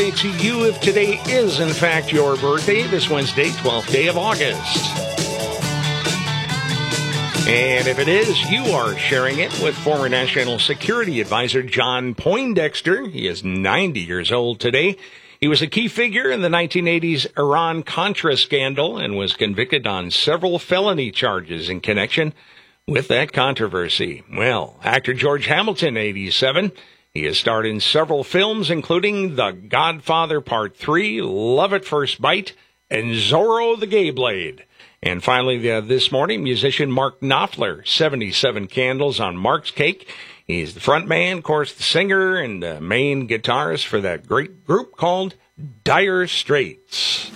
birthday to you if today is, in fact, your birthday, this Wednesday, 12th day of August. And if it is, you are sharing it with former National Security Advisor John Poindexter. He is 90 years old today. He was a key figure in the 1980s Iran-Contra scandal and was convicted on several felony charges in connection with that controversy. Well, actor George Hamilton, 87, he has starred in several films, including The Godfather Part 3, Love at First Bite, and Zorro the Gay Blade. And finally, this morning, musician Mark Knopfler, 77 candles on Mark's cake. He's the front man, of course, the singer and the main guitarist for that great group called Dire Straits.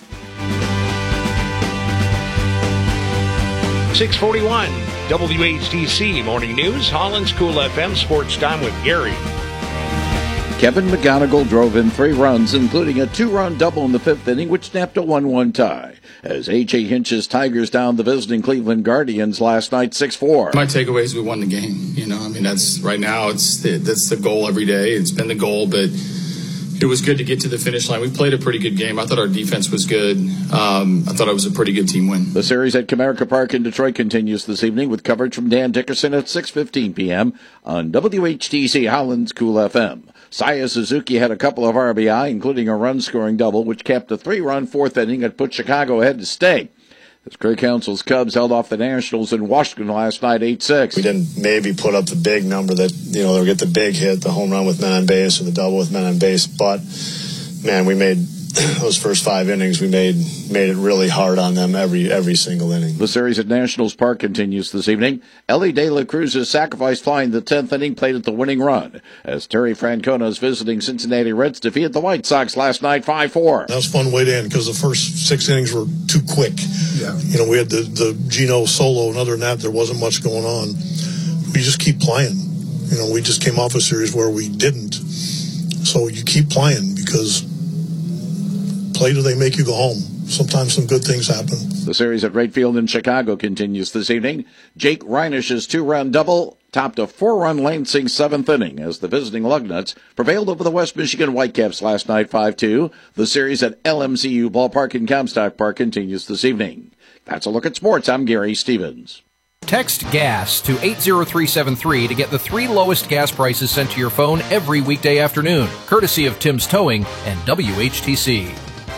641 WHTC Morning News, Holland's Cool FM Sports Time with Gary. Kevin McGonigal drove in 3 runs, including a 2-run double in the 5th inning, which snapped a 1-1 tie. As A.J. Hinch's Tigers downed the visiting Cleveland Guardians last night 6-4. My takeaway is we won the game. That's right now. That's the goal every day. It's been the goal, but it was good to get to the finish line. We played a pretty good game. I thought our defense was good. I thought it was a pretty good team win. The series at Comerica Park in Detroit continues this evening with coverage from Dan Dickerson at 6:15 p.m. on WHTC Holland's Cool FM. Saya Suzuki had a couple of RBI, including a run-scoring double, which capped a 3-run 4th inning that put Chicago ahead to stay. As Craig Counsell's Cubs held off the Nationals in Washington last night 8-6. We didn't maybe put up the big number that, they'll get the big hit, the home run with men on base or the double with men on base. But, man, we made those first 5 innings, we made it really hard on them every single inning. The series at Nationals Park continues this evening. Ellie De La Cruz's sacrifice fly in the 10th inning played at the winning run, as Terry Francona's visiting Cincinnati Reds defeated the White Sox last night 5-4. That was a fun way to end because the first 6 innings were too quick. Yeah. We had the Geno solo, and other than that, there wasn't much going on. We just keep playing. We just came off a series where we didn't. So you keep playing because play till they make you go home. Sometimes some good things happen. The series at Wright Field in Chicago continues this evening. Jake Reinish's 2-run double topped a 4-run Lansing 7th inning as the visiting Lugnuts prevailed over the West Michigan Whitecaps last night 5-2. The series at LMCU Ballpark in Comstock Park continues this evening. That's a look at sports. I'm Gary Stevens. Text GAS to 80373 to get the 3 lowest gas prices sent to your phone every weekday afternoon, courtesy of Tim's Towing and WHTC.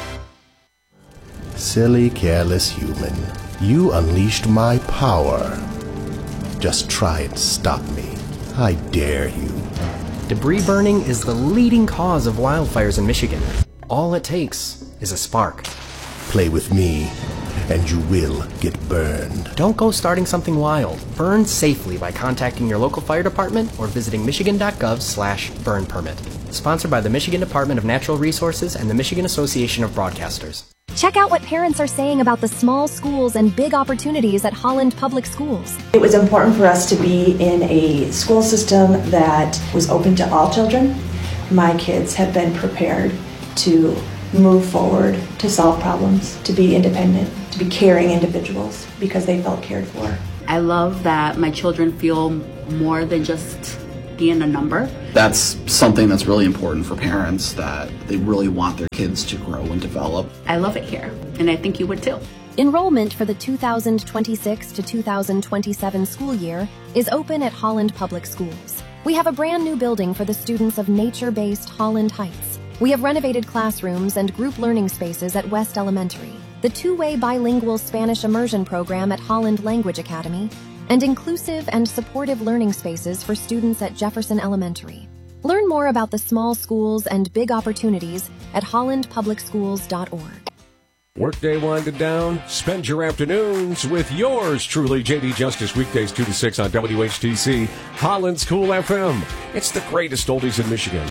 Silly, careless human. You unleashed my power. Just try and stop me. I dare you. Debris burning is the leading cause of wildfires in Michigan. All it takes is a spark. Play with me, and you will get burned. Don't go starting something wild. Burn safely by contacting your local fire department or visiting michigan.gov/burn permit. Sponsored by the Michigan Department of Natural Resources and the Michigan Association of Broadcasters. Check out what parents are saying about the small schools and big opportunities at Holland Public Schools. It was important for us to be in a school system that was open to all children. My kids have been prepared to move forward, to solve problems, to be independent, to be caring individuals because they felt cared for. I love that my children feel more than just being a number. That's something that's really important for parents, that they really want their kids to grow and develop. I love it here, and I think you would too. Enrollment for the 2026 to 2027 school year is open at Holland Public Schools. We have a brand new building for the students of nature-based Holland Heights. We have renovated classrooms and group learning spaces at West Elementary, the 2-way bilingual Spanish immersion program at Holland Language Academy, and inclusive and supportive learning spaces for students at Jefferson Elementary. Learn more about the small schools and big opportunities at hollandpublicschools.org. Workday winding down. Spend your afternoons with yours truly, J.D. Justice, weekdays 2 to 6 on WHTC, Holland's Cool FM. It's the greatest oldies in Michigan.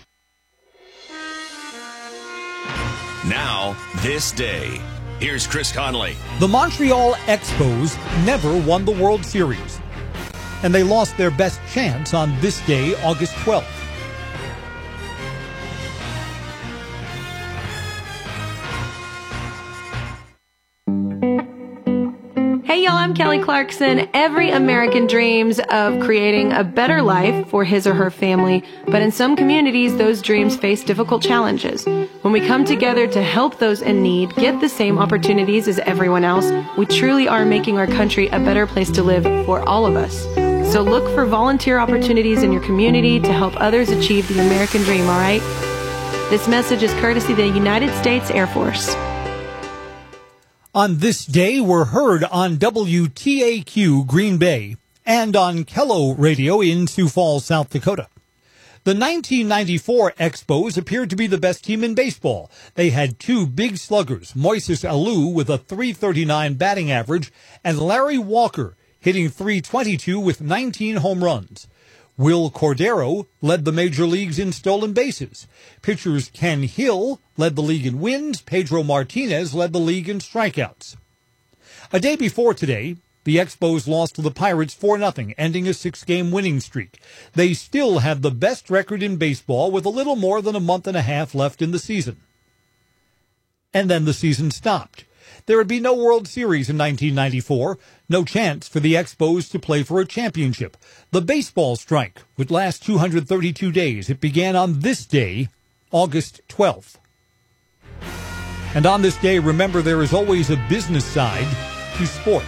Now, this day. Here's Chris Conley. The Montreal Expos never won the World Series, and they lost their best chance on this day, August 12th. Hey y'all, I'm Kelly Clarkson. Every American dreams of creating a better life for his or her family, but in some communities, those dreams face difficult challenges. When we come together to help those in need get the same opportunities as everyone else, we truly are making our country a better place to live for all of us. So look for volunteer opportunities in your community to help others achieve the American dream, all right? This message is courtesy of the United States Air Force. On this day, we're heard on WTAQ Green Bay and on Kello Radio in Sioux Falls, South Dakota. The 1994 Expos appeared to be the best team in baseball. They had two big sluggers, Moises Alou with a .339 batting average and Larry Walker hitting .322 with 19 home runs. Will Cordero led the major leagues in stolen bases. Pitchers Ken Hill led the league in wins. Pedro Martinez led the league in strikeouts. A day before today, the Expos lost to the Pirates 4-0, ending a 6-game winning streak. They still have the best record in baseball with a little more than a month and a half left in the season. And then the season stopped. There would be no World Series in 1994, no chance for the Expos to play for a championship. The baseball strike would last 232 days. It began on this day, August 12th. And on this day, remember, there is always a business side to sports.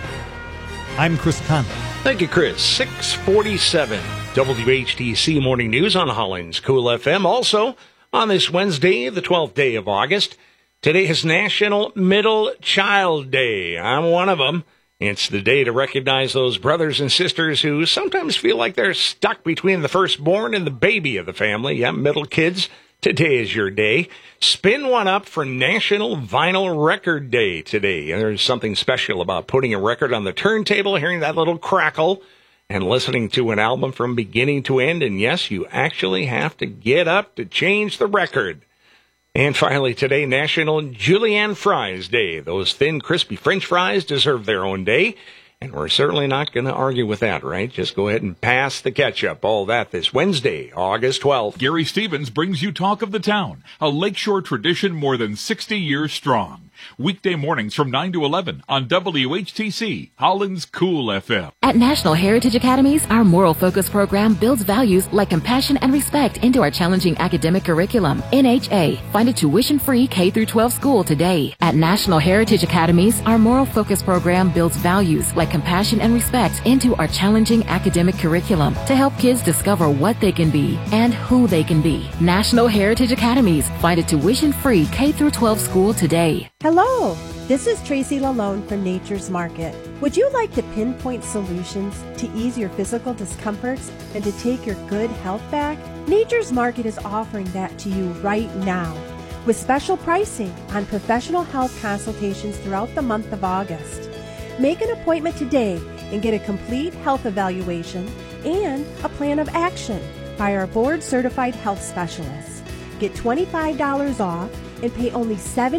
I'm Chris Conley. Thank you, Chris. 647 WHTC Morning News on Holland's Cool FM. Also, on this Wednesday, the 12th day of August, today is National Middle Child Day. I'm one of them. It's the day to recognize those brothers and sisters who sometimes feel like they're stuck between the firstborn and the baby of the family. Yeah, middle kids. Today is your day. Spin one up for National Vinyl Record Day today. And there's something special about putting a record on the turntable, hearing that little crackle, and listening to an album from beginning to end. And yes, you actually have to get up to change the record. And finally today, National Julienne Fries Day. Those thin, crispy French fries deserve their own day. And we're certainly not going to argue with that, right? Just go ahead and pass the ketchup. All that this Wednesday, August 12th. Gary Stevens brings you Talk of the Town, a lakeshore tradition more than 60 years strong. Weekday mornings from 9 to 11 on WHTC, Holland's Cool FM. At National Heritage Academies, our moral focus program builds values like compassion and respect into our challenging academic curriculum. NHA, find a tuition-free K-12 school today. At National Heritage Academies, our moral focus program builds values like compassion and respect into our challenging academic curriculum to help kids discover what they can be and who they can be. National Heritage Academies, find a tuition-free K-12 school today. Hello, this is Tracy Lalone from Nature's Market. Would you like to pinpoint solutions to ease your physical discomforts and to take your good health back? Nature's Market is offering that to you right now with special pricing on professional health consultations throughout the month of August. Make an appointment today and get a complete health evaluation and a plan of action by our board-certified health specialists. Get $25 off and pay only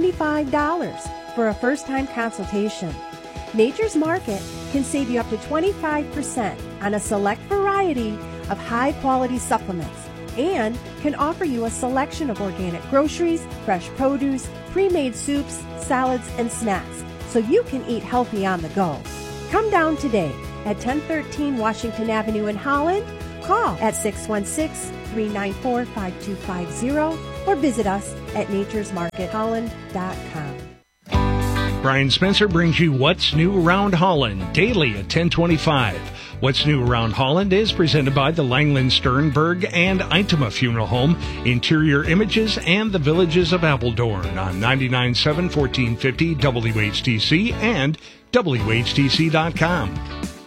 $75 for a first-time consultation. Nature's Market can save you up to 25% on a select variety of high-quality supplements and can offer you a selection of organic groceries, fresh produce, pre-made soups, salads, and snacks so you can eat healthy on the go. Come down today at 1013 Washington Avenue in Holland. Call at 616-394-5250 or visit us at naturesmarketholland.com. Brian Spencer brings you What's New Around Holland daily at 1025. What's New Around Holland is presented by the Langland Sternberg and Itema Funeral Home, Interior Images, and the Villages of Appledorn on 99.7 1450 WHTC and WHTC.com.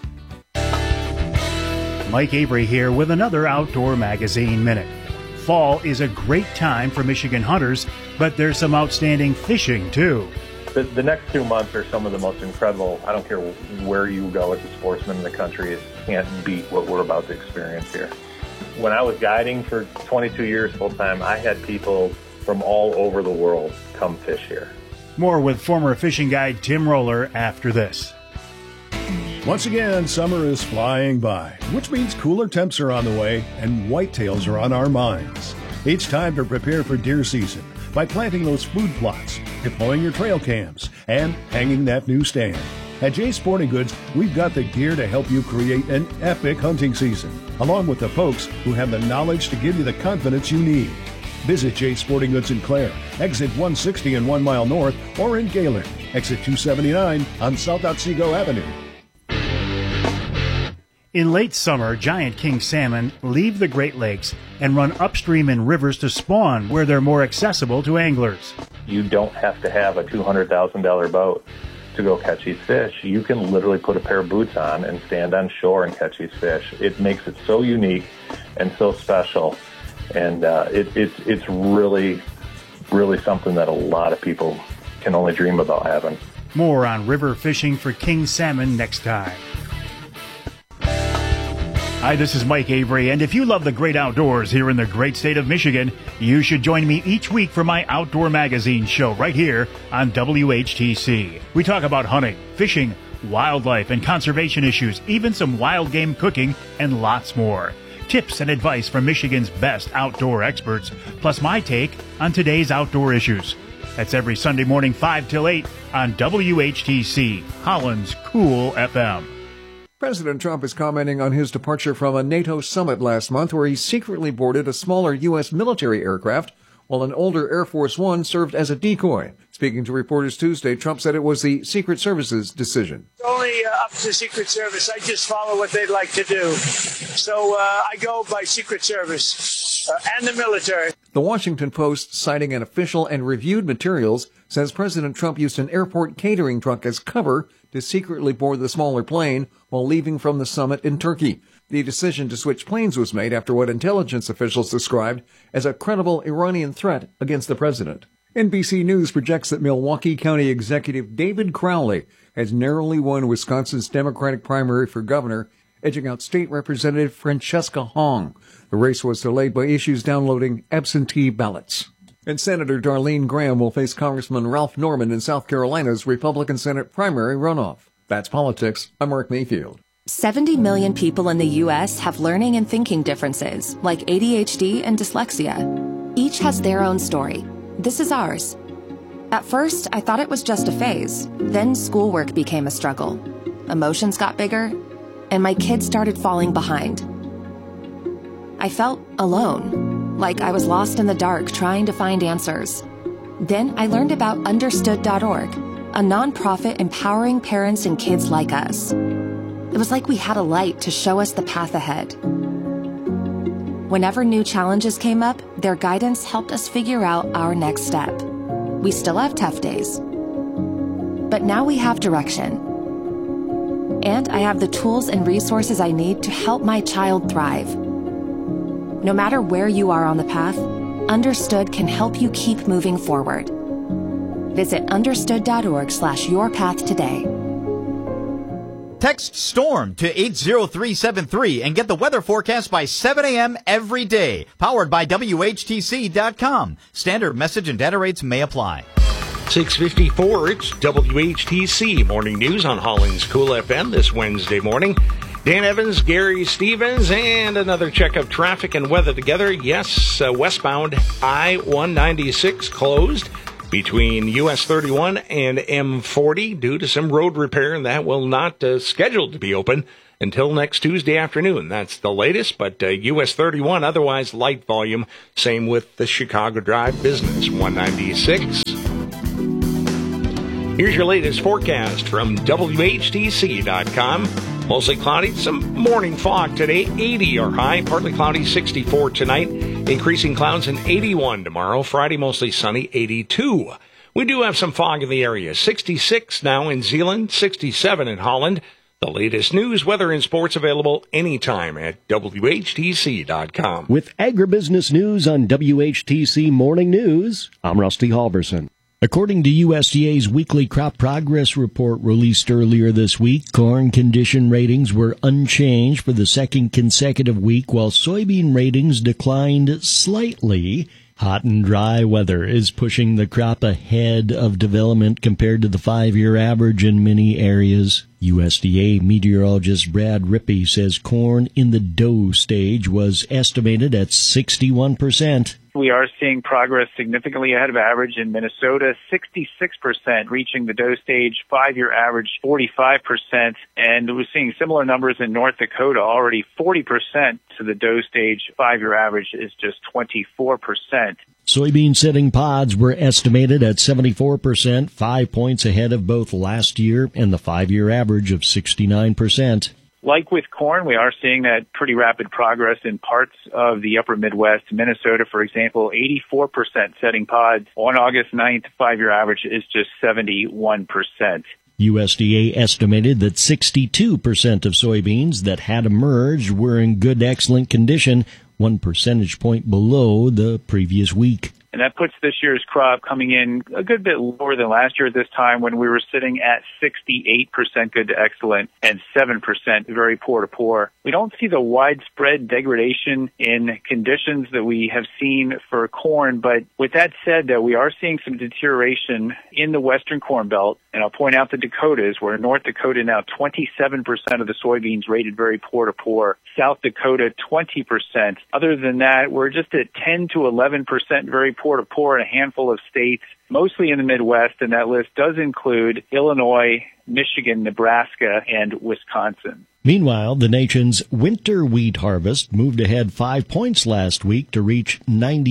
Mike Avery here with another Outdoor Magazine Minute. Fall is a great time for Michigan hunters, but there's some outstanding fishing too. The next 2 months are some of the most incredible. I don't care where you go as a sportsman in the country, it can't beat what we're about to experience here. When I was guiding for 22 years full time, I had people from all over the world come fish here. More with former fishing guide Tim Roller after this. Once again, summer is flying by, which means cooler temps are on the way and whitetails are on our minds. It's time to prepare for deer season by planting those food plots, deploying your trail cams, and hanging that new stand. At Jay's Sporting Goods, we've got the gear to help you create an epic hunting season, along with the folks who have the knowledge to give you the confidence you need. Visit Jay's Sporting Goods in Clare, exit 160 and 1 mile north, or in Galen, exit 279 on South Otsego Avenue. In late summer, giant king salmon leave the Great Lakes and run upstream in rivers to spawn where they're more accessible to anglers. You don't have to have a $200,000 boat to go catch these fish. You can literally put a pair of boots on and stand on shore and catch these fish. It makes it so unique and so special. And it's really, really something that a lot of people can only dream about having. More on river fishing for king salmon next time. Hi, this is Mike Avery, and if you love the great outdoors here in the great state of Michigan, you should join me each week for my Outdoor Magazine show right here on WHTC. We talk about hunting, fishing, wildlife, and conservation issues, even some wild game cooking, and lots more. Tips and advice from Michigan's best outdoor experts, plus my take on today's outdoor issues. That's every Sunday morning 5 till 8 on WHTC, Holland's Cool FM. President Trump is commenting on his departure from a NATO summit last month where he secretly boarded a smaller U.S. military aircraft while an older Air Force One served as a decoy. Speaking to reporters Tuesday, Trump said it was the Secret Service's decision. It's only up to the Secret Service. I just follow what they'd like to do. So I go by Secret Service and the military. The Washington Post, citing an official and reviewed materials, says President Trump used an airport catering truck as cover to secretly board the smaller plane while leaving from the summit in Turkey. The decision to switch planes was made after what intelligence officials described as a credible Iranian threat against the president. NBC News projects that Milwaukee County Executive David Crowley has narrowly won Wisconsin's Democratic primary for governor, edging out State Representative Francesca Hong. The race was delayed by issues downloading absentee ballots. And Senator Darlene Graham will face Congressman Ralph Norman in South Carolina's Republican Senate primary runoff. That's politics. I'm Mark Mayfield. 70 million people in the U.S. have learning and thinking differences, like ADHD and dyslexia. Each has their own story. This is ours. At first, I thought it was just a phase. Then schoolwork became a struggle. Emotions got bigger, and my kids started falling behind. I felt alone, like I was lost in the dark trying to find answers. Then I learned about Understood.org, a nonprofit empowering parents and kids like us. It was like we had a light to show us the path ahead. Whenever new challenges came up, their guidance helped us figure out our next step. We still have tough days, but now we have direction. And I have the tools and resources I need to help my child thrive. No matter where you are on the path, Understood can help you keep moving forward. Visit understood.org/yourpath today. Text STORM to 80373 and get the weather forecast by 7 a.m. every day. Powered by WHTC.com. Standard message and data rates may apply. 6:54, it's WHTC Morning News on Holland's Cool FM this Wednesday morning. Dan Evans, Gary Stevens, and another check of traffic and weather together. Yes, westbound I-196 closed between US 31 and M40 due to some road repair, and that will not scheduled to be open until next Tuesday afternoon. That's the latest, but US 31 otherwise light volume. Same with the Chicago Drive Business 196. Here's your latest forecast from WHTC.com. Mostly cloudy, some morning fog today, 80 our high, partly cloudy, 64 tonight, increasing clouds and 81 tomorrow. Friday mostly sunny, 82. We do have some fog in the area, 66 now in Zeeland, 67 in Holland. The latest news, weather, and sports available anytime at WHTC.com. With agribusiness news on WHTC Morning News, I'm Rusty Halverson. According to USDA's weekly crop progress report released earlier this week, corn condition ratings were unchanged for the second consecutive week, while soybean ratings declined slightly. Hot and dry weather is pushing the crop ahead of development compared to the 5-year average in many areas. USDA meteorologist Brad Rippey says corn in the dough stage was estimated at 61%. we are seeing progress significantly ahead of average in Minnesota, 66%, reaching the dose stage, 5-year average 45%, and we're seeing similar numbers in North Dakota, already 40% to the dose stage, 5-year average is just 24%. Soybean setting pods were estimated at 74%, 5 points ahead of both last year and the 5-year average of 69%. Like with corn, we are seeing that pretty rapid progress in parts of the upper Midwest. Minnesota, for example, 84% setting pods. On August 9th, 5-year average is just 71%. USDA estimated that 62% of soybeans that had emerged were in good, excellent condition, 1 percentage point below the previous week. And that puts this year's crop coming in a good bit lower than last year at this time, when we were sitting at 68% good to excellent and 7% very poor to poor. We don't see the widespread degradation in conditions that we have seen for corn, but with that said, though, we are seeing some deterioration in the western corn belt. And I'll point out the Dakotas, where North Dakota now 27% of the soybeans rated very poor to poor. South Dakota 20%. Other than that, we're just at 10 to 11% very poor to poor in a handful of states, mostly in the Midwest, and that list does include Illinois, Michigan, Nebraska, and Wisconsin. Meanwhile, the nation's winter wheat harvest moved ahead 5 points last week to reach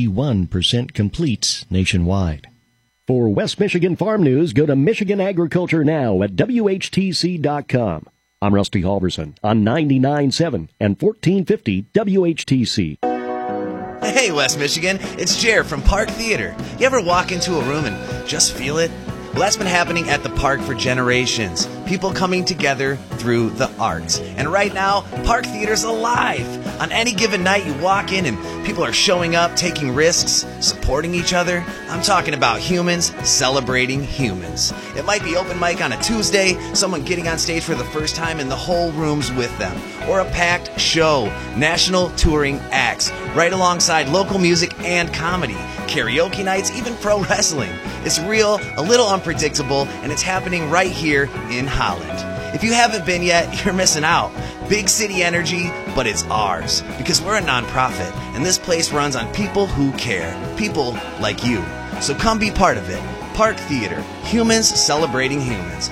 91% complete nationwide. For West Michigan Farm News, go to Michigan Agriculture Now at WHTC.com. I'm Rusty Halverson on 99.7 and 1450 WHTC. Hey, West Michigan, it's Jer from Park Theater. You ever walk into a room and just feel it? Well, that's been happening at the park for generations. People coming together through the arts. And right now, Park Theater's alive. On any given night, you walk in and people are showing up, taking risks, supporting each other. I'm talking about humans celebrating humans. It might be open mic on a Tuesday, someone getting on stage for the first time and the whole room's with them. Or a packed show, national touring acts, right alongside local music and comedy. Karaoke nights, even pro wrestling. It's real, a little unpredictable, and it's happening right here in Holland. If you haven't been yet, you're missing out. Big city energy, but it's ours. Because we're a nonprofit, and this place runs on people who care. People like you. So come be part of it. Park Theater. Humans celebrating humans.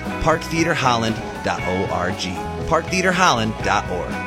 ParkTheaterHolland.org. ParkTheaterHolland.org.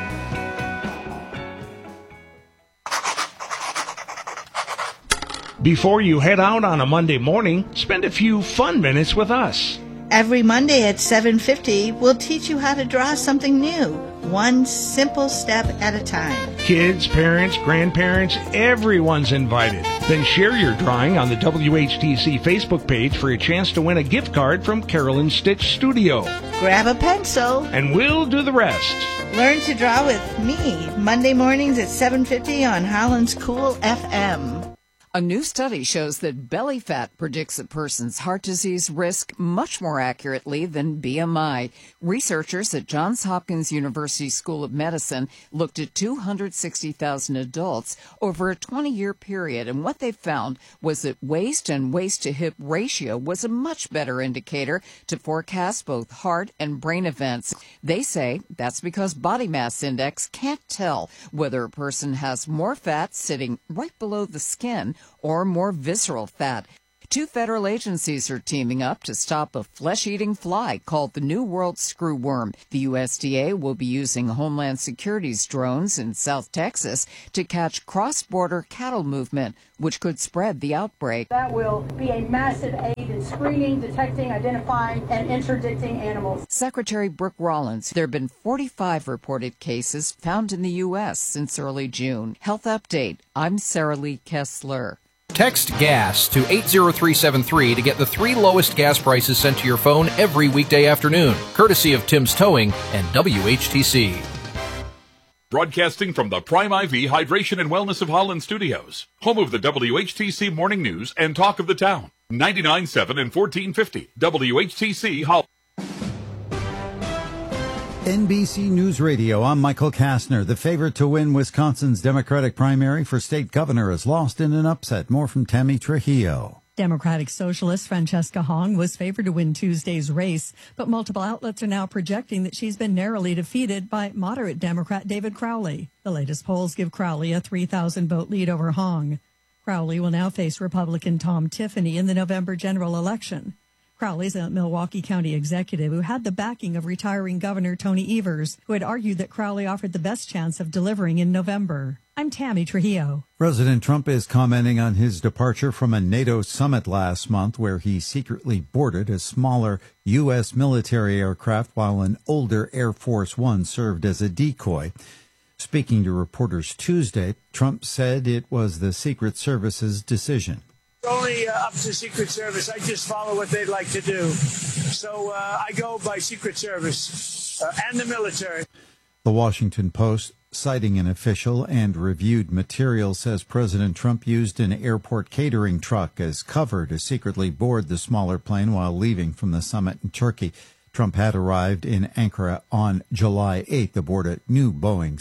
Before you head out on a Monday morning, spend a few fun minutes with us. Every Monday at 7:50, we'll teach you how to draw something new, one simple step at a time. Kids, parents, grandparents, everyone's invited. Then share your drawing on the WHTC Facebook page for a chance to win a gift card from Carolyn Stitch Studio. Grab a pencil. And we'll do the rest. Learn to draw with me, Monday mornings at 7:50 on Holland's Cool FM. A new study shows that belly fat predicts a person's heart disease risk much more accurately than BMI. Researchers at Johns Hopkins University School of Medicine looked at 260,000 adults over a 20-year period, and what they found was that waist and waist-to-hip ratio was a much better indicator to forecast both heart and brain events. They say that's because body mass index can't tell whether a person has more fat sitting right below the skin or more visceral fat. 2 federal agencies are teaming up to stop a flesh-eating fly called the New World screwworm. The USDA will be using Homeland Security's drones in South Texas to catch cross-border cattle movement, which could spread the outbreak. That will be a massive aid in screening, detecting, identifying, and interdicting animals. Secretary Brooke Rollins, there have been 45 reported cases found in the U.S. since early June. Health Update, I'm Sarah Lee Kessler. Text GAS to 80373 to get the 3 lowest gas prices sent to your phone every weekday afternoon, courtesy of Tim's Towing and WHTC. Broadcasting from the Prime IV Hydration and Wellness of Holland Studios, home of the WHTC Morning News and Talk of the Town, 99.7 and 1450 WHTC Holland. NBC News Radio, I'm Michael Kastner. The favorite to win Wisconsin's Democratic primary for state governor is lost in an upset. More from Tammy Trujillo. Democratic Socialist Francesca Hong was favored to win Tuesday's race, but multiple outlets are now projecting that she's been narrowly defeated by moderate Democrat David Crowley. The latest polls give Crowley a 3,000 vote lead over Hong. Crowley will now face Republican Tom Tiffany in the November general election. Crowley's a Milwaukee County executive who had the backing of retiring Governor Tony Evers, who had argued that Crowley offered the best chance of delivering in November. I'm Tammy Trujillo. President Trump is commenting on his departure from a NATO summit last month where he secretly boarded a smaller U.S. military aircraft while an older Air Force One served as a decoy. Speaking to reporters Tuesday, Trump said it was the Secret Service's decision. It's only up to Secret Service. I just follow what they'd like to do. So I go by Secret Service and the military. The Washington Post, citing an official and reviewed material, says President Trump used an airport catering truck as cover to secretly board the smaller plane while leaving from the summit in Turkey. Trump had arrived in Ankara on July 8th aboard a new Boeing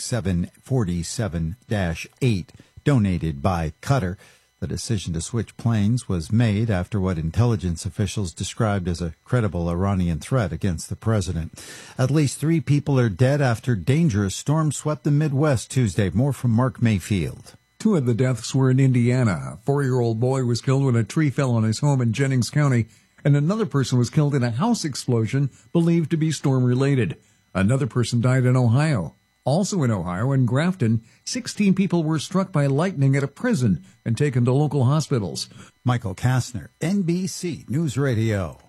747-8 donated by Qatar. The decision to switch planes was made after what intelligence officials described as a credible Iranian threat against the president. At least 3 people are dead after dangerous storms swept the Midwest Tuesday. More from Mark Mayfield. 2 of the deaths were in Indiana. A 4-year-old boy was killed when a tree fell on his home in Jennings County, and another person was killed in a house explosion believed to be storm-related. Another person died in Ohio. Also in Ohio, in Grafton, 16 people were struck by lightning at a prison and taken to local hospitals. Michael Kastner, NBC News Radio.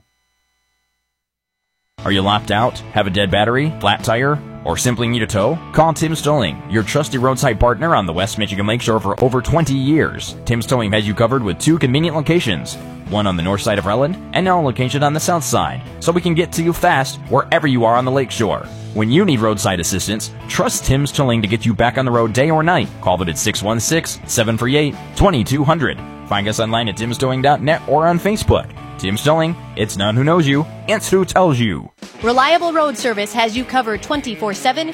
Are you locked out, have a dead battery, flat tire, or simply need a tow? Call Tim's Towing, your trusty roadside partner on the West Michigan Lakeshore for over 20 years. Tim's Towing has you covered with 2 convenient locations, one on the north side of Relland and now a location on the south side, so we can get to you fast wherever you are on the lakeshore. When you need roadside assistance, trust Tim's Towing to get you back on the road day or night. Call them at 616-738-2200. Find us online at timstowing.net or on Facebook. Tim's Towing, it's not who knows you, it's who tells you. Reliable Road Service has you covered 24/7,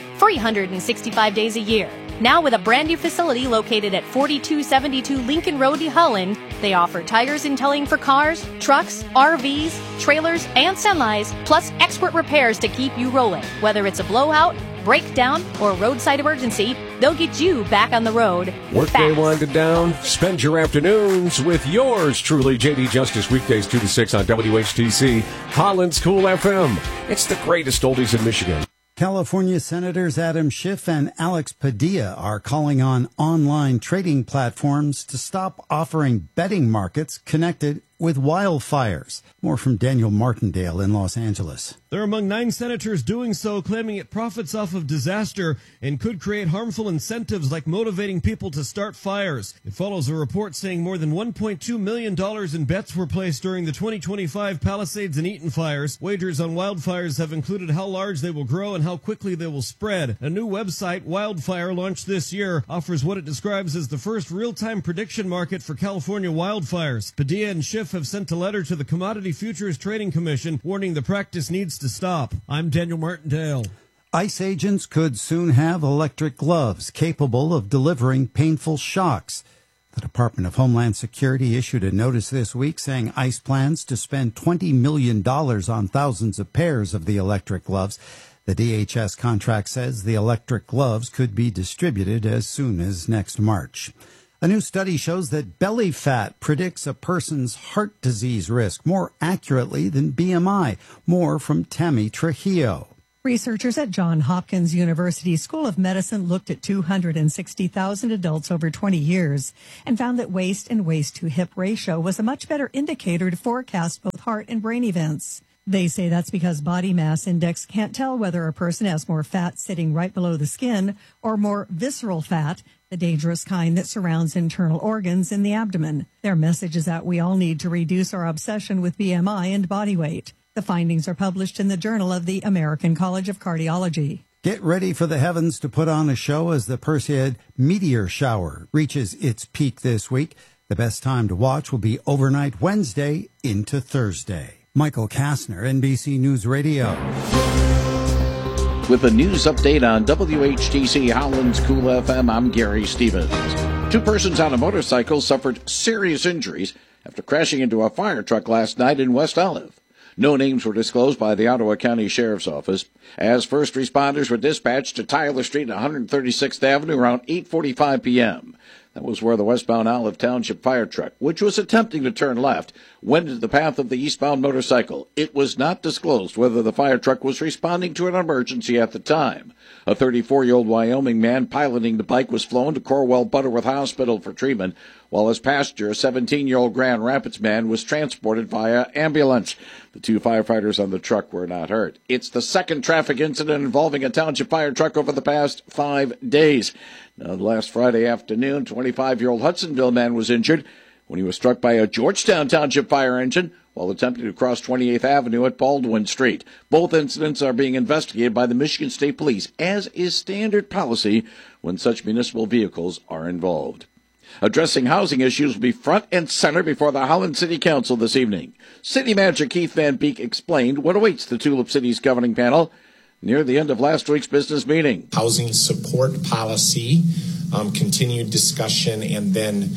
365 days a year. Now with a brand new facility located at 4272 Lincoln Road, Holland, they offer tires and towing for cars, trucks, RVs, trailers, and semis, plus expert repairs to keep you rolling. Whether it's a blowout, breakdown, or roadside emergency, they'll get you back on the road Workday fast. winding down. Spend your afternoons with yours truly, JD Justice, weekdays 2 to 6 on WHTC, Holland's Cool FM. It's the greatest oldies in Michigan. California Senators Adam Schiff and Alex Padilla are calling on online trading platforms to stop offering betting markets connected with wildfires. More from Daniel Martindale in Los Angeles. They're among 9 senators doing so, claiming it profits off of disaster and could create harmful incentives like motivating people to start fires. It follows a report saying more than $1.2 million in bets were placed during the 2025 Palisades and Eaton fires. Wagers on wildfires have included how large they will grow and how quickly they will spread. A new website, Wildfire, launched this year, offers what it describes as the first real-time prediction market for California wildfires. Padilla and Schiff have sent a letter to the Commodity Futures Trading Commission warning the practice needs to stop. I'm Daniel Martindale. ICE agents could soon have electric gloves capable of delivering painful shocks. The Department of Homeland Security issued a notice this week saying ICE plans to spend $20 million on thousands of pairs of the electric gloves. The DHS contract says the electric gloves could be distributed as soon as next March. A new study shows that belly fat predicts a person's heart disease risk more accurately than BMI. More from Tammy Trujillo. Researchers at Johns Hopkins University School of Medicine looked at 260,000 adults over 20 years and found that waist and waist-to-hip ratio was a much better indicator to forecast both heart and brain events. They say that's because body mass index can't tell whether a person has more fat sitting right below the skin or more visceral fat, the dangerous kind that surrounds internal organs in the abdomen. Their message is that we all need to reduce our obsession with BMI and body weight. The findings are published in the Journal of the American College of Cardiology. Get ready for the heavens to put on a show as the Perseid meteor shower reaches its peak this week. The best time to watch will be overnight Wednesday into Thursday. Michael Kastner, NBC News Radio. With a news update on WHTC Holland's Cool FM, I'm Gary Stevens. 2 persons on a motorcycle suffered serious injuries after crashing into a fire truck last night in West Olive. No names were disclosed by the Ottawa County Sheriff's Office as first responders were dispatched to Tyler Street and 136th Avenue around 8:45 p.m. That was where the westbound Olive Township fire truck, which was attempting to turn left, went into the path of the eastbound motorcycle. It was not disclosed whether the fire truck was responding to an emergency at the time. A 34-year-old Wyoming man piloting the bike was flown to Corwell Butterworth Hospital for treatment, while his passenger, a 17-year-old Grand Rapids man, was transported via ambulance. The two firefighters on the truck were not hurt. It's the second traffic incident involving a township fire truck over the past 5 days. Now, last Friday afternoon, 25-year-old Hudsonville man was injured when he was struck by a Georgetown Township fire engine while attempting to cross 28th Avenue at Baldwin Street. Both incidents are being investigated by the Michigan State Police, as is standard policy when such municipal vehicles are involved. Addressing housing issues will be front and center before the Holland City Council this evening. City Manager Keith Van Beek explained what awaits the Tulip City's governing panel near the end of last week's business meeting. Housing support policy, continued discussion, and then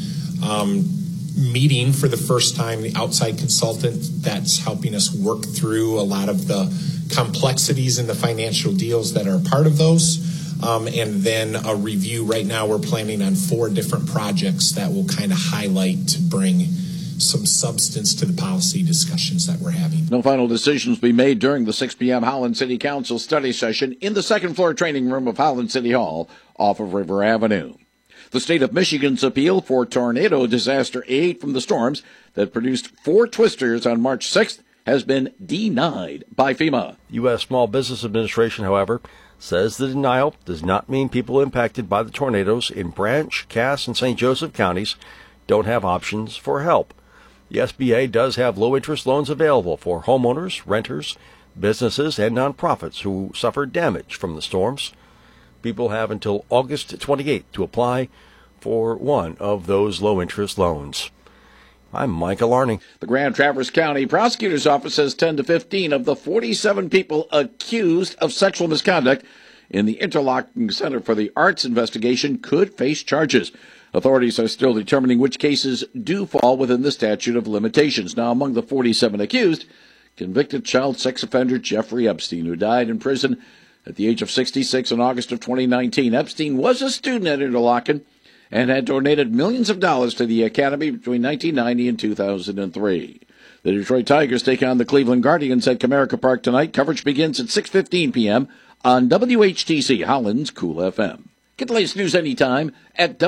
meeting for the first time the outside consultant that's helping us work through a lot of the complexities in the financial deals that are part of those. And then a review. Right now we're planning on 4 different projects that will kind of highlight to bring some substance to the policy discussions that we're having. No final decisions will be made during the 6 p.m. Holland City Council study session in the second-floor training room of Holland City Hall off of River Avenue. The state of Michigan's appeal for tornado disaster aid from the storms that produced 4 twisters on March 6th has been denied by FEMA. U.S. Small Business Administration, however, says the denial does not mean people impacted by the tornadoes in Branch, Cass, and St. Joseph counties don't have options for help. The SBA does have low-interest loans available for homeowners, renters, businesses, and nonprofits who suffered damage from the storms. People have until August 28th to apply for one of those low-interest loans. I'm Michael Arning. The Grand Traverse County Prosecutor's Office says 10 to 15 of the 47 people accused of sexual misconduct in the Interlochen Center for the Arts investigation could face charges. Authorities are still determining which cases do fall within the statute of limitations. Now, among the 47 accused, convicted child sex offender Jeffrey Epstein, who died in prison at the age of 66 in August of 2019. Epstein was a student at Interlochen and had donated millions of dollars to the academy between 1990 and 2003. The Detroit Tigers take on the Cleveland Guardians at Comerica Park tonight. Coverage begins at 6:15 p.m. on WHTC Holland's Cool FM. Get the latest news anytime at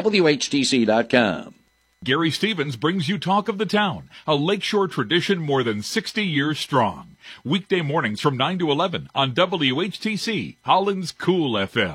WHTC.com. Gary Stevens brings you Talk of the Town, a lakeshore tradition more than 60 years strong. Weekday mornings from 9 to 11 on WHTC Holland's Cool FM.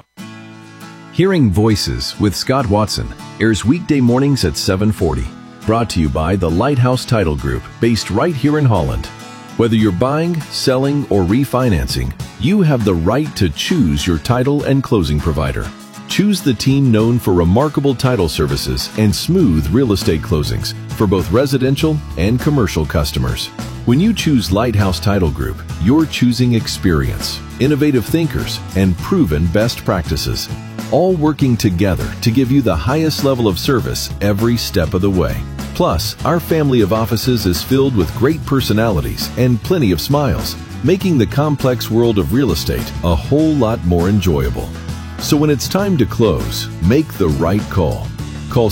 Hearing Voices with Scott Watson airs weekday mornings at 7:40. Brought to you by the Lighthouse Title Group, based right here in Holland. Whether you're buying, selling, or refinancing, you have the right to choose your title and closing provider. Choose the team known for remarkable title services and smooth real estate closings for both residential and commercial customers. When you choose Lighthouse Title Group, you're choosing experience, innovative thinkers, and proven best practices, all working together to give you the highest level of service every step of the way. Plus, our family of offices is filled with great personalities and plenty of smiles, making the complex world of real estate a whole lot more enjoyable. So when it's time to close, make the right call. Call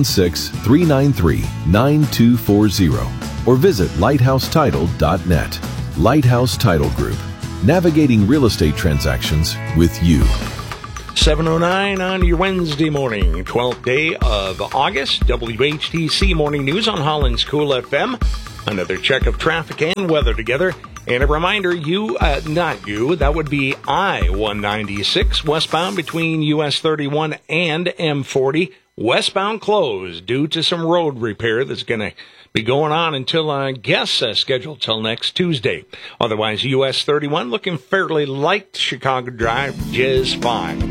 616-393-9240 or visit lighthousetitle.net. Lighthouse Title Group, navigating real estate transactions with you. 7:09 on your Wednesday morning, 12th day of August. WHTC Morning News on Holland's Cool FM. Another check of traffic and weather together. And a reminder, that would be I-196 westbound between US 31 and M40. Westbound closed due to some road repair that's going to be going on until, scheduled till next Tuesday. Otherwise, US 31 looking fairly light. Chicago Drive just fine.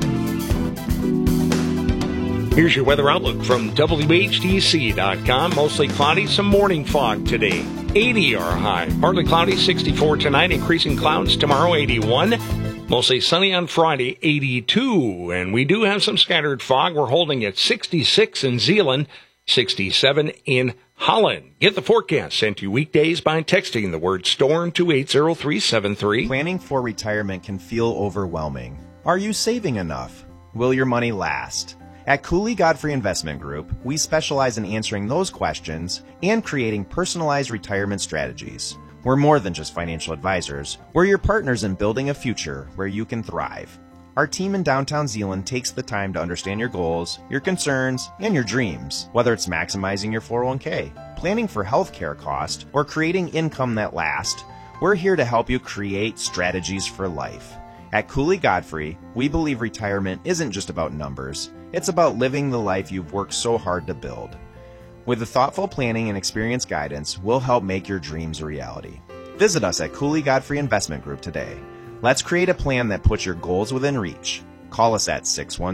Here's your weather outlook from WHTC.com. Mostly cloudy, some morning fog today. 80 our high. Partly cloudy, 64 tonight. Increasing clouds tomorrow, 81. Mostly sunny on Friday, 82. And we do have some scattered fog. We're holding at 66 in Zeeland, 67 in Holland. Get the forecast sent to you weekdays by texting the word STORM to 80373. Planning for retirement can feel overwhelming. Are you saving enough? Will your money last? At Cooley Godfrey Investment Group, we specialize in answering those questions and creating personalized retirement strategies. We're more than just financial advisors. We're your partners in building a future where you can thrive. Our team in downtown Zeeland takes the time to understand your goals, your concerns, and your dreams, whether it's maximizing your 401k, planning for healthcare costs, or creating income that lasts. We're here to help you create strategies for life. At Cooley Godfrey, we believe retirement isn't just about numbers. It's about living the life you've worked so hard to build. With the thoughtful planning and experienced guidance, we'll help make your dreams a reality. Visit us at Cooley Godfrey Investment Group today. Let's create a plan that puts your goals within reach. Call us at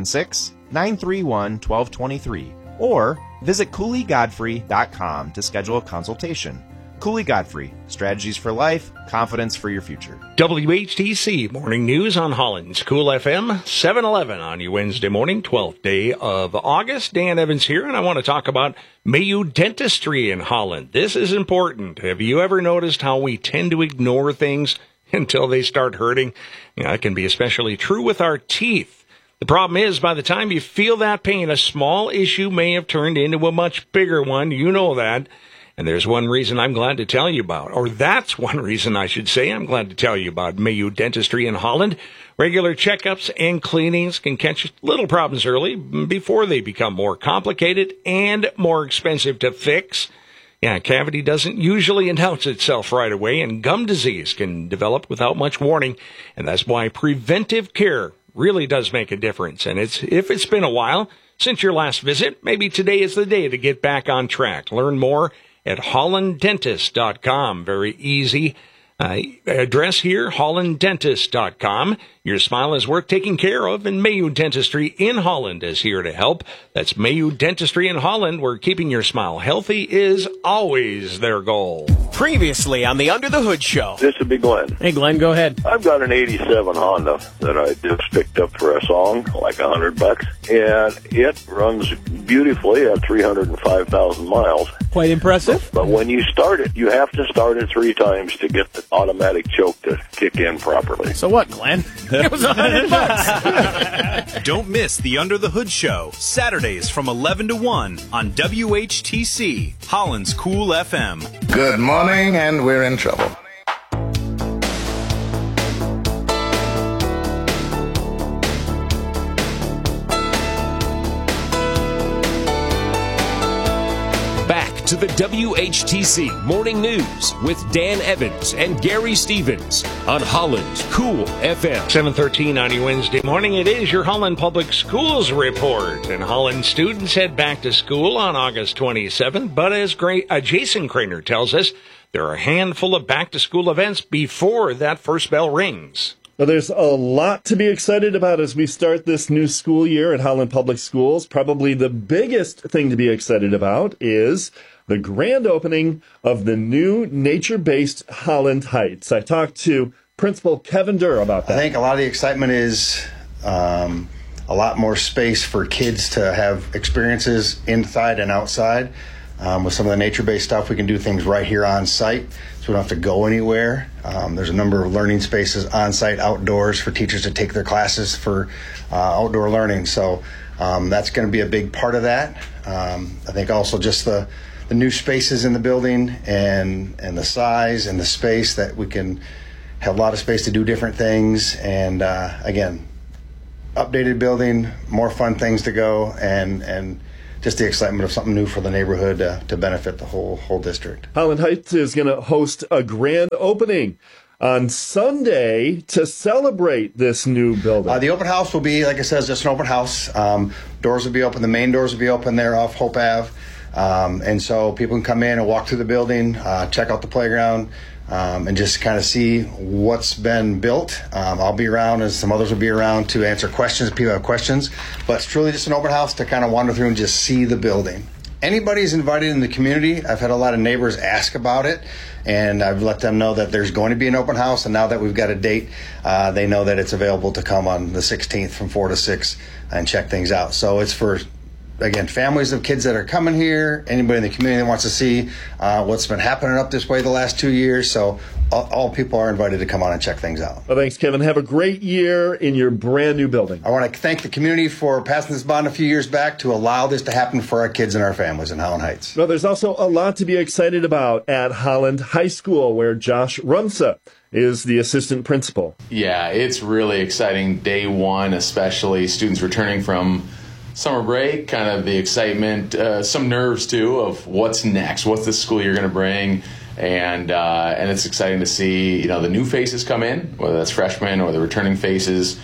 616-931-1223 or visit CooleyGodfrey.com to schedule a consultation. Cooley Godfrey, strategies for life, confidence for your future. WHTC Morning News on Holland's Cool FM, 7:11 on your Wednesday morning, 12th day of August. Dan Evans here, and I want to talk about Mayo Dentistry in Holland. This is important. Have you ever noticed how we tend to ignore things until they start hurting? It can be especially true with our teeth. The problem is, by the time you feel that pain, a small issue may have turned into a much bigger one. You know that. And there's one reason I'm glad to tell you about, or that's one reason I should say I'm glad to tell you about Mayo Dentistry in Holland. Regular checkups and cleanings can catch little problems early before they become more complicated and more expensive to fix. Cavity doesn't usually announce itself right away, and gum disease can develop without much warning, and that's why preventive care really does make a difference. And if it's been a while since your last visit, maybe today is the day to get back on track. Learn more at hollanddentist.com. Very easy address here, hollanddentist.com. Your smile is worth taking care of, and Mayo Dentistry in Holland is here to help. That's Mayo Dentistry in Holland, where keeping your smile healthy is always their goal. Previously on the Under the Hood Show. This would be Glenn. Hey, Glenn, go ahead. I've got an 87 Honda that I just picked up for a song, like $100, and it runs beautifully at 305,000 miles. Quite impressive. But when you start it, you have to start it 3 times to get the automatic choke to kick in properly. So what, Glenn? It was $100. Don't miss the Under the Hood Show, Saturdays from 11 to 1 on WHTC, Holland's Cool FM. Good morning, and we're in trouble. To the WHTC Morning News with Dan Evans and Gary Stevens on Holland's Cool FM. 7:13 on your Wednesday morning. It is your Holland Public Schools report. And Holland students head back to school on August 27th. But as Jason Craner tells us, there are a handful of back-to-school events before that first bell rings. Well, there's a lot to be excited about as we start this new school year at Holland Public Schools. Probably the biggest thing to be excited about is the grand opening of the new nature-based Holland Heights. I talked to Principal Kevin Durr about that. I think a lot of the excitement is a lot more space for kids to have experiences inside and outside. With some of the nature-based stuff, we can do things right here on site, so we don't have to go anywhere. There's a number of learning spaces on site, outdoors, for teachers to take their classes for outdoor learning. So that's going to be a big part of that. I think also just the new spaces in the building and the size and the space that we can have a lot of space to do different things. And again, updated building, more fun things to go, and just the excitement of something new for the neighborhood to benefit the whole district. Holland Heights is going to host a grand opening on Sunday to celebrate this new building. The open house will be, like I said, just an open house. Doors will be open. The main doors will be open there off Hope Ave. And so people can come in and walk through the building, check out the playground, and just kind of see what's been built. I'll be around, and some others will be around to answer questions if people have questions. But it's truly just an open house to kind of wander through and just see the building. Anybody's invited in the community. I've had a lot of neighbors ask about it, and I've let them know that there's going to be an open house. And now that we've got a date, they know that it's available to come on the 16th from 4 to 6 and check things out. So it's for again, families of kids that are coming here, anybody in the community that wants to see what's been happening up this way the last 2 years. So all people are invited to come on and check things out. Well, thanks, Kevin. Have a great year in your brand new building. I want to thank the community for passing this bond a few years back to allow this to happen for our kids and our families in Holland Heights. Well, there's also a lot to be excited about at Holland High School, where Josh Rumsa is the assistant principal. Yeah, it's really exciting. Day one, especially students returning from summer break, kind of the excitement, some nerves too of what's next, what's the school year going to bring. And it's exciting to see, the new faces come in, whether that's freshmen or the returning faces,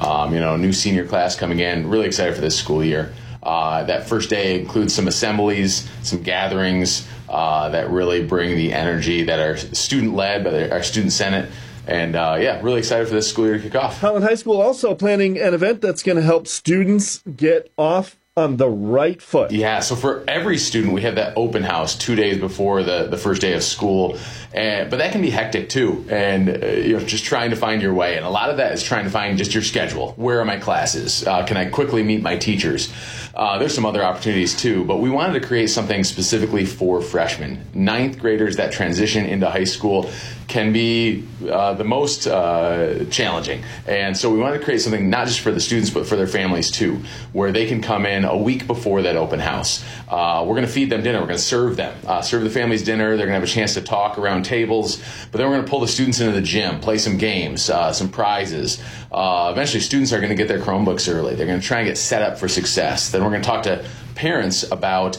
new senior class coming in. Really excited for this school year. That first day includes some assemblies, some gatherings that really bring the energy that are student-led by our student senate. And, really excited for this school year to kick off. Holland High School also planning an event that's going to help students get off on the right foot. Yeah, so for every student, we have that open house 2 days before the first day of school. But that can be hectic too, and just trying to find your way. And a lot of that is trying to find just your schedule. Where are my classes? Can I quickly meet my teachers? There's some other opportunities too, but we wanted to create something specifically for freshmen. Ninth graders that transition into high school can be the most challenging. And so we wanted to create something not just for the students, but for their families too, where they can come in a week before that open house. We're going to feed them dinner. We're going to serve them, serve the families dinner. They're going to have a chance to talk around tables, but then we're going to pull the students into the gym, play some games, some prizes. Eventually, students are going to get their Chromebooks early. They're going to try and get set up for success. Then we're going to talk to parents about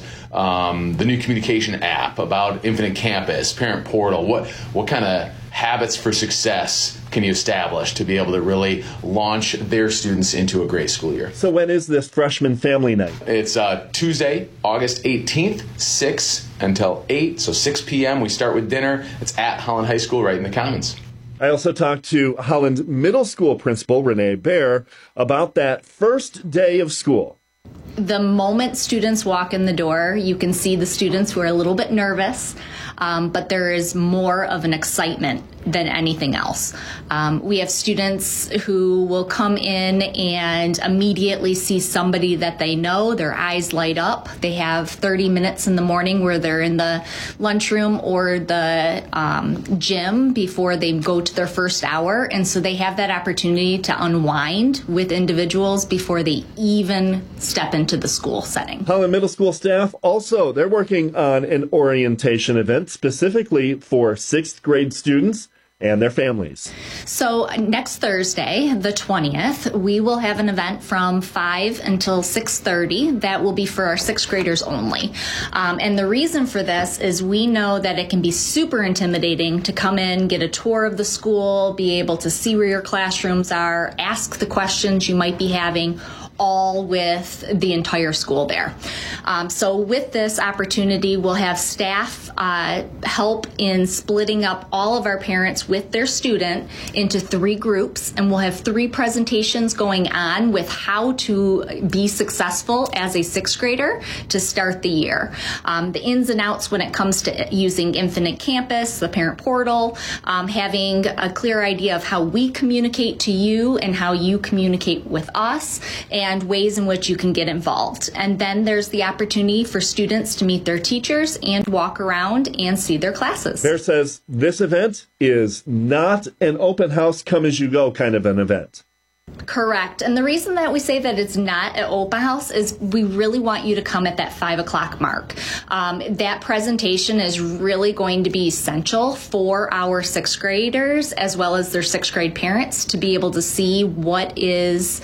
the new communication app, about Infinite Campus, Parent Portal. What kind of habits for success can you establish to be able to really launch their students into a great school year? So when is this freshman family night? It's Tuesday, August 18th, 6 until 8, so 6 p.m. We start with dinner. It's at Holland High School right in the Commons. I also talked to Holland Middle School Principal Renee Baer about that first day of school. The moment students walk in the door, you can see the students who are a little bit nervous, but there is more of an excitement than anything else. We have students who will come in and immediately see somebody that they know. Their eyes light up. They have 30 minutes in the morning where they're in the lunchroom or the gym before they go to their first hour. And so they have that opportunity to unwind with individuals before they even step into the school setting. Holland Middle School staff also, they're working on an orientation event specifically for 6th grade students and their families. So next Thursday, the 20th, we will have an event from 5 until 6:30 that will be for our 6th graders only. And the reason for this is we know that it can be super intimidating to come in, get a tour of the school, be able to see where your classrooms are, ask the questions you might be having, all with the entire school there. So with this opportunity, we'll have staff help in splitting up all of our parents with their student into 3 groups, and we'll have 3 presentations going on with how to be successful as a 6th grader to start the year. The ins and outs when it comes to using Infinite Campus, the Parent Portal, having a clear idea of how we communicate to you and how you communicate with us, and ways in which you can get involved. And then there's the opportunity for students to meet their teachers and walk around and see their classes. Bear says this event is not an open house, come as you go kind of an event. Correct. And the reason that we say that it's not an open house is we really want you to come at that 5 o'clock mark. That presentation is really going to be essential for our 6th graders as well as their 6th grade parents to be able to see what is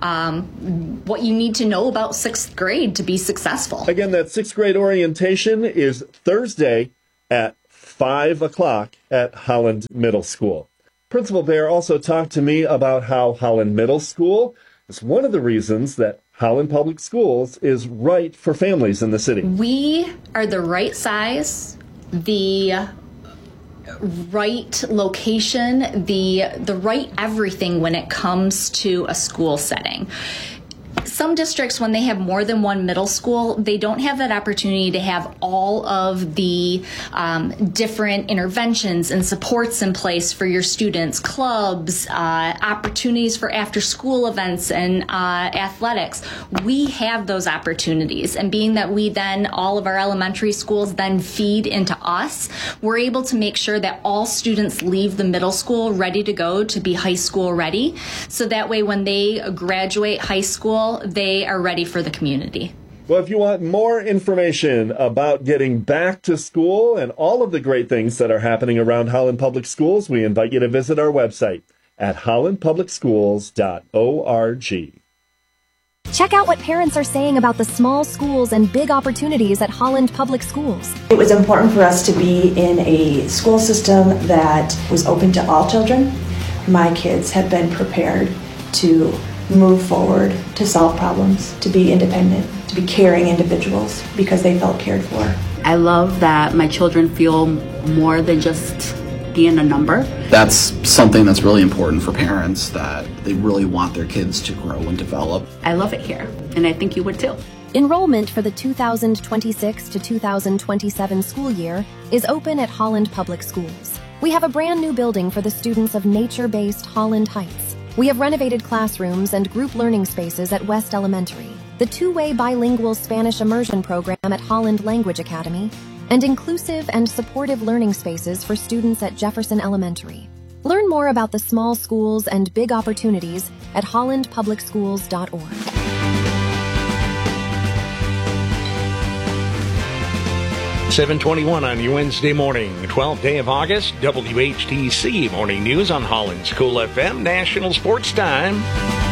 what you need to know about 6th grade to be successful. Again, that 6th grade orientation is Thursday at 5 o'clock at Holland Middle School. Principal Baer also talked to me about how Holland Middle School is one of the reasons that Holland Public Schools is right for families in the city. We are the right size, the right location, the right everything when it comes to a school setting. some districts, when they have more than one middle school, they don't have that opportunity to have all of the different interventions and supports in place for your students, clubs, opportunities for after-school events and athletics. We have those opportunities, and being that we then, all of our elementary schools then feed into us, we're able to make sure that all students leave the middle school ready to go to be high school ready. So that way when they graduate high school, they are ready for the community. Well, if you want more information about getting back to school and all of the great things that are happening around Holland Public Schools, we invite you to visit our website at hollandpublicschools.org. Check out what parents are saying about the small schools and big opportunities at Holland Public Schools. It was important for us to be in a school system that was open to all children. My kids have been prepared to move forward, to solve problems, to be independent, to be caring individuals because they felt cared for. I love that my children feel more than just being a number. That's something that's really important for parents, that they really want their kids to grow and develop. I love it here, and I think you would too. Enrollment for the 2026 to 2027 school year is open at Holland Public Schools. We have a brand new building for the students of nature-based Holland Heights. We have renovated classrooms and group learning spaces at West Elementary, the two-way bilingual Spanish immersion program at Holland Language Academy, and inclusive and supportive learning spaces for students at Jefferson Elementary. Learn more about the small schools and big opportunities at hollandpublicschools.org. 7:21 on your Wednesday morning, 12th day of August. WHTC Morning News on Holland's Cool FM, National Sports Time.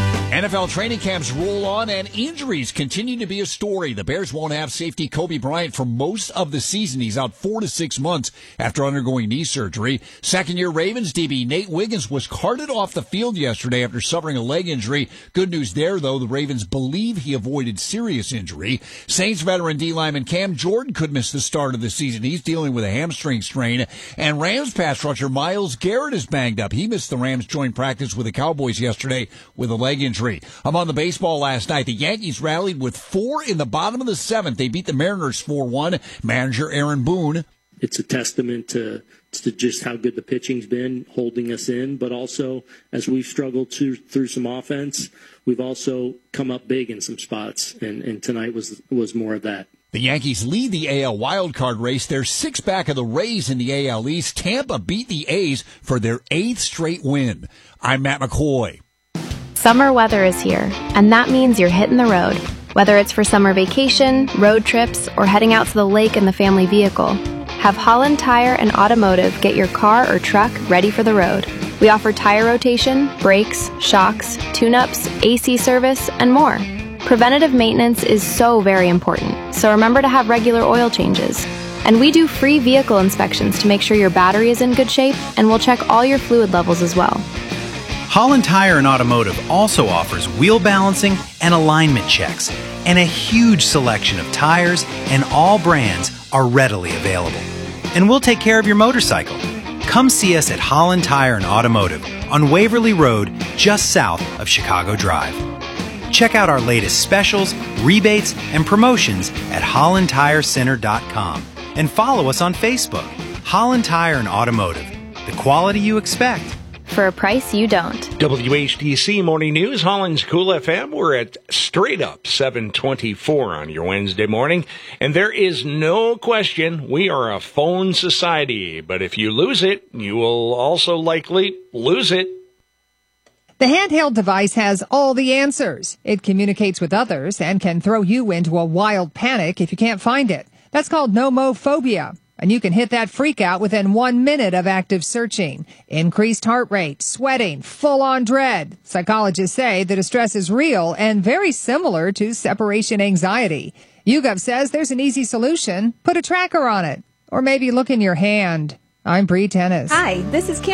NFL training camps roll on and injuries continue to be a story. The Bears won't have safety Kobe Bryant for most of the season. He's out 4 to 6 months after undergoing knee surgery. Second-year Ravens DB Nate Wiggins was carted off the field yesterday after suffering a leg injury. Good news there, though. The Ravens believe he avoided serious injury. Saints veteran D lineman Cam Jordan could miss the start of the season. He's dealing with a hamstring strain. And Rams pass rusher Myles Garrett is banged up. He missed the Rams joint practice with the Cowboys yesterday with a leg injury. Among the baseball last night, the Yankees rallied with 4 in the bottom of the 7th. They beat the Mariners 4-1. Manager Aaron Boone. It's a testament to just how good the pitching's been, holding us in, but also as we've struggled through some offense, we've also come up big in some spots, and tonight was more of that. The Yankees lead the AL wildcard race. They're 6 back of the Rays in the AL East. Tampa beat the A's for their 8th straight win. I'm Matt McCoy. Summer weather is here, and that means you're hitting the road. Whether it's for summer vacation, road trips, or heading out to the lake in the family vehicle, have Holland Tire and Automotive get your car or truck ready for the road. We offer tire rotation, brakes, shocks, tune-ups, AC service, and more. Preventative maintenance is so very important, so remember to have regular oil changes. And we do free vehicle inspections to make sure your battery is in good shape, and we'll check all your fluid levels as well. Holland Tire and Automotive also offers wheel balancing and alignment checks, and a huge selection of tires and all brands are readily available. And we'll take care of your motorcycle. Come see us at Holland Tire and Automotive on Waverly Road, just south of Chicago Drive. Check out our latest specials, rebates, and promotions at hollandtirecenter.com and follow us on Facebook. Holland Tire and Automotive, the quality you expect. For a price you don't. WHTC Morning News, Holland's Cool FM. We're at straight up 7:24 on your Wednesday morning. And there is no question we are a phone society. But if you lose it, you will also likely lose it. The handheld device has all the answers. It communicates with others and can throw you into a wild panic if you can't find it. That's called nomophobia. And you can hit that freak out within 1 minute of active searching. Increased heart rate, sweating, full-on dread. Psychologists say the distress is real and very similar to separation anxiety. YouGov says there's an easy solution. Put a tracker on it. Or maybe look in your hand. I'm Bree Tennis. Hi, this is Kim.